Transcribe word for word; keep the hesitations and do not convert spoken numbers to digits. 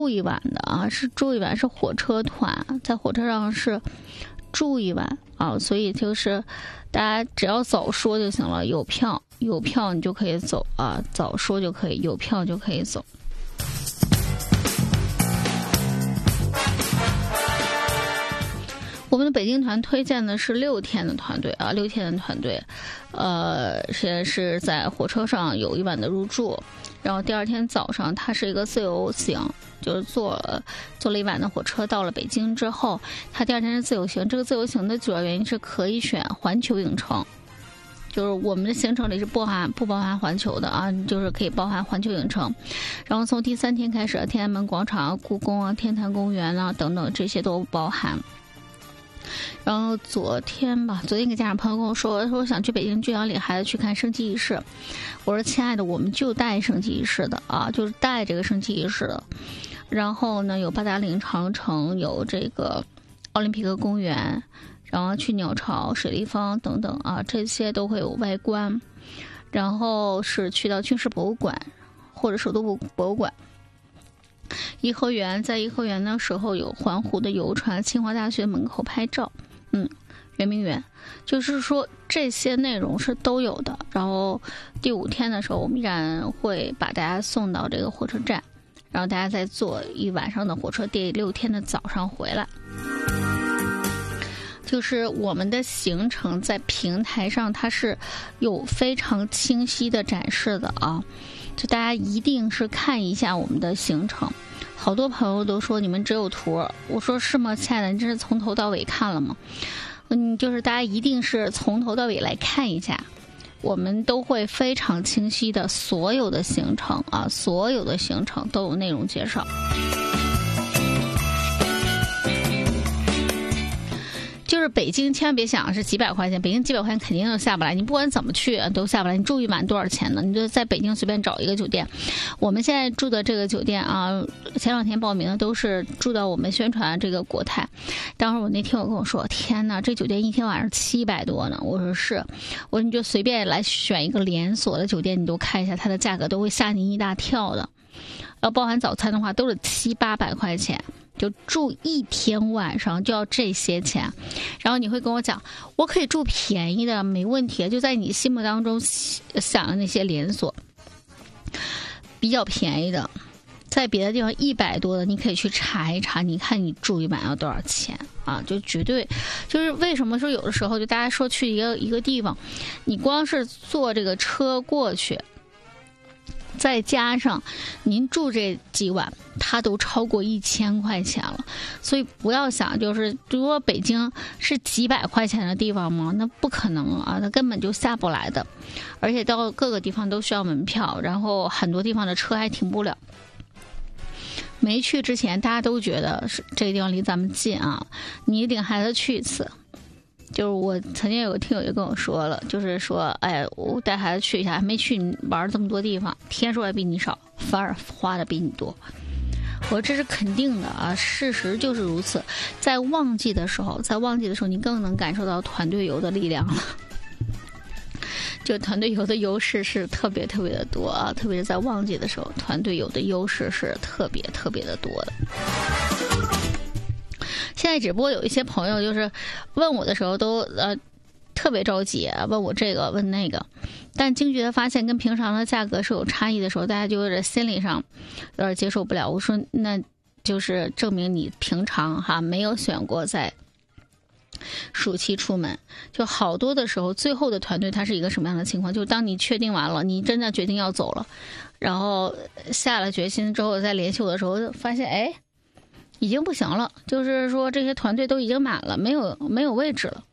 住一晚的啊，是住一晚，是火车团，在火车上是住一晚啊，所以就是大家只要早说就行了，有票有票你就可以走啊，早说就可以，有票就可以走。我们的北京团推荐的是六天的团队啊，六天的团队，呃，现在是在火车上有一晚的入住，然后第二天早上它是一个自由行，就是坐了坐了一晚的火车到了北京之后，它第二天是自由行。这个自由行的主要原因是可以选环球影城，就是我们的行程里是不含不包含环球的啊，就是可以包含环球影城。然后从第三天开始，天安门广场、故宫啊、天坛公园啊等等这些都包含。然后昨天吧，昨天一个家长朋友跟我说，说想去北京剧场领孩子去看升旗仪式。我说亲爱的，我们就带升旗仪式的啊，就是带这个升旗仪式的。然后呢，有八达岭长城，有这个奥林匹克公园，然后去鸟巢、水立方等等啊，这些都会有外观。然后是去到军事博物馆或者首都博物馆。颐和园，在颐和园的时候有环湖的游船，清华大学门口拍照，嗯，圆明园，就是说这些内容是都有的。然后第五天的时候，我们依然会把大家送到这个火车站，然后大家再坐一晚上的火车，第六天的早上回来。就是我们的行程在平台上它是有非常清晰的展示的啊，就大家一定是看一下我们的行程。好多朋友都说你们只有图，我说是吗，亲爱的，你这是从头到尾看了吗？嗯，就是大家一定是从头到尾来看一下，我们都会非常清晰的所有的行程啊，所有的行程都有内容介绍。就是北京千万别想是几百块钱，北京几百块钱肯定都下不来，你不管怎么去都下不来。你住一晚多少钱呢？你就在北京随便找一个酒店。我们现在住的这个酒店啊，前两天报名的都是住到我们宣传这个国泰。当时我那听友跟我说，天哪，这酒店一天晚上七百多呢。我说是，我说你就随便来选一个连锁的酒店，你都看一下它的价格都会吓你一大跳的。要包含早餐的话都是七八百块钱，就住一天晚上就要这些钱。然后你会跟我讲，我可以住便宜的没问题，就在你心目当中想的那些连锁比较便宜的，在别的地方一百多的你可以去查一查，你看你住一晚要多少钱啊？就绝对就是为什么说有的时候就大家说去一个一个地方，你光是坐这个车过去，再加上您住这几晚，它都超过一千块钱了。所以不要想就是如果北京是几百块钱的地方吗？那不可能啊，那根本就下不来的。而且到各个地方都需要门票，然后很多地方的车还停不了。没去之前大家都觉得是这个地方离咱们近啊，你领孩子去一次。就是我曾经有个听友就跟我说了，就是说哎，我带孩子去一下，还没去玩这么多地方，天数还比你少，反而花的比你多。我说这是肯定的啊，事实就是如此。在旺季的时候，在旺季的时候，你更能感受到团队游的力量了。就团队游的优势是特别特别的多啊，特别是在旺季的时候，团队游的优势是特别特别的多的。现在只不过有一些朋友就是问我的时候都呃特别着急，问我这个问那个，但惊觉的发现跟平常的价格是有差异的时候，大家就有点心理上有点接受不了。我说那就是证明你平常哈没有选过在暑期出门。就好多的时候最后的团队它是一个什么样的情况，就当你确定完了，你真的决定要走了，然后下了决心之后再联系我的时候，发现哎已经不行了，就是说这些团队都已经满了，没有没有位置了。